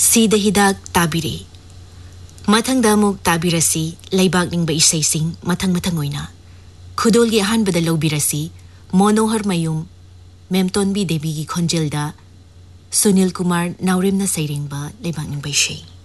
Sida hidak tabire. Mathangda muk tabirasi laibak ningba isaysing mathang-mathang oina. Khudolgi ahanbada lawbirasi Monohar Mayum Memtonbi Devi gi khonjelda Sunil Kumar Nauremna Sairengba laibak ningba isay.